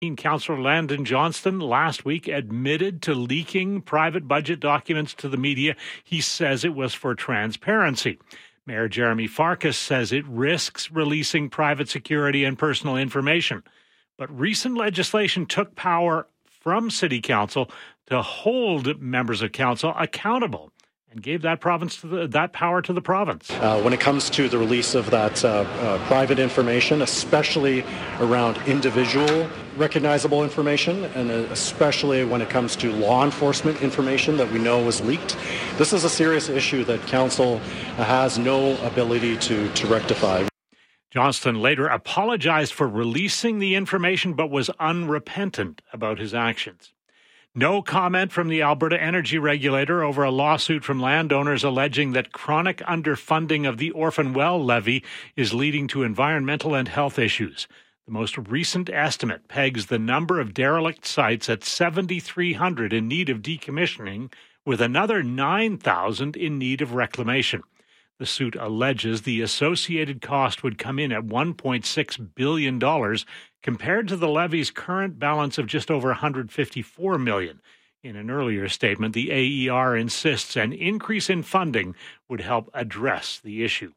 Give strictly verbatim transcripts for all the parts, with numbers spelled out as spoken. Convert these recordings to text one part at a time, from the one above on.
Councillor Landon Johnston last week admitted to leaking private budget documents to the media. He says it was for transparency. Mayor Jeremy Farkas says it risks releasing private security and personal information. But recent legislation took power from City Council to hold members of council accountable and gave that province to the, that power to the province. Uh, when it comes to the release of that uh, uh, private information, especially around individual recognizable information, and especially when it comes to law enforcement information that we know was leaked, this is a serious issue that council has no ability to, to rectify. Johnston later apologized for releasing the information but was unrepentant about his actions. No comment from the Alberta Energy Regulator over a lawsuit from landowners alleging that chronic underfunding of the Orphan Well levy is leading to environmental and health issues. The most recent estimate pegs the number of derelict sites at seven thousand three hundred in need of decommissioning, with another nine thousand in need of reclamation. The suit alleges the associated cost would come in at one point six billion dollars compared to the levy's current balance of just over one hundred fifty-four million dollars. In an earlier statement, the A E R insists an increase in funding would help address the issue.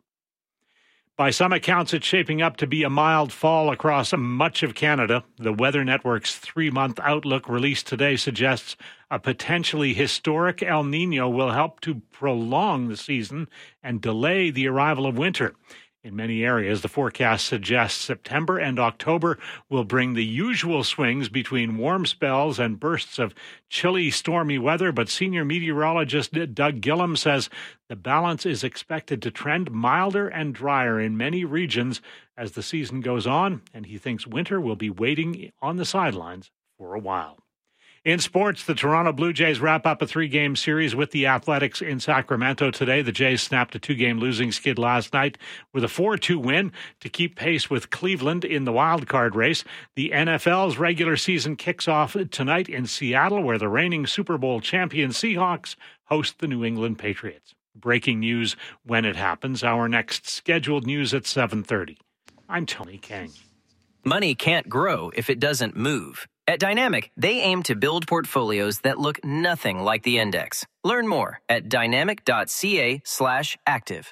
By some accounts, it's shaping up to be a mild fall across much of Canada. The Weather Network's three-month outlook released today suggests a potentially historic El Niño will help to prolong the season and delay the arrival of winter. In many areas, the forecast suggests September and October will bring the usual swings between warm spells and bursts of chilly, stormy weather, but senior meteorologist Doug Gillum says the balance is expected to trend milder and drier in many regions as the season goes on, and he thinks winter will be waiting on the sidelines for a while. In sports, the Toronto Blue Jays wrap up a three-game series with the Athletics in Sacramento today. The Jays snapped a two-game losing skid last night with a four two win to keep pace with Cleveland in the wild-card race. The N F L's regular season kicks off tonight in Seattle, where the reigning Super Bowl champion Seahawks host the New England Patriots. Breaking news when it happens. Our next scheduled news at seven thirty. I'm Tony Kang. Money can't grow if it doesn't move. At Dynamic, they aim to build portfolios that look nothing like the index. Learn more at dynamic.ca slash active.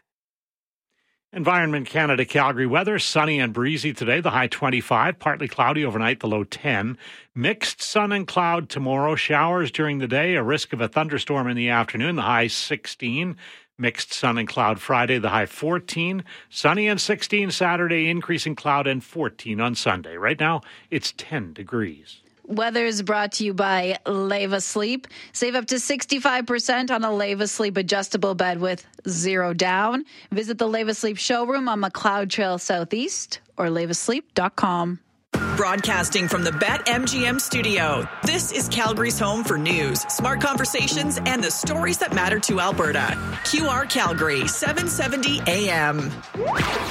Environment Canada Calgary weather, sunny and breezy today, the high twenty-five, partly cloudy overnight, the low ten. Mixed sun and cloud tomorrow, showers during the day, a risk of a thunderstorm in the afternoon, the high sixteen. Mixed sun and cloud Friday, the high fourteen. Sunny and sixteen Saturday, increasing cloud, and fourteen on Sunday. Right now, it's ten degrees. Weather is brought to you by Leva Sleep. Save up to sixty-five percent on a Leva Sleep adjustable bed with zero down. Visit the Leva Sleep showroom on McLeod Trail Southeast or leva sleep dot com. Broadcasting from the BetMGM studio, this is Calgary's home for news, smart conversations, and the stories that matter to Alberta. Q R Calgary, seven seventy A M.